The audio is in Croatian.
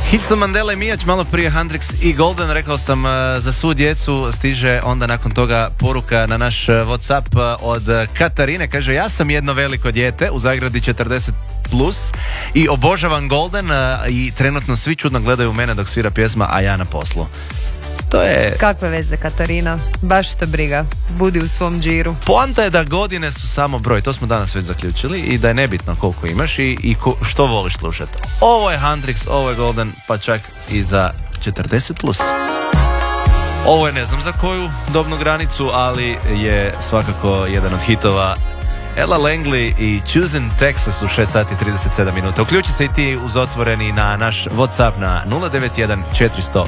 Hilson Mandela i Mijač, malo prije Hendrix i Golden. Rekao sam za svu djecu. Stiže onda nakon toga poruka na naš WhatsApp od Katarine. Kaže, ja sam jedno veliko dijete u zagradi 40 plus i obožavam Golden i trenutno svi čudno gledaju mene dok svira pjesma, a ja na poslu. To je... Kakve veze, Katarina? Baš te briga. Budi u svom džiru. Poanta je da godine su samo broj. To smo danas već zaključili. I da je nebitno koliko imaš i što voliš slušati. Ovo je Hendrix, ovo je Golden, pa čak i za 40 plus. Ovo je ne znam za koju dobnu granicu, ali je svakako jedan od hitova. Ella Langley i Choosing Texas u 6 sati 37 minuta. Uključi se i ti uz otvoreni na naš WhatsApp na 091 400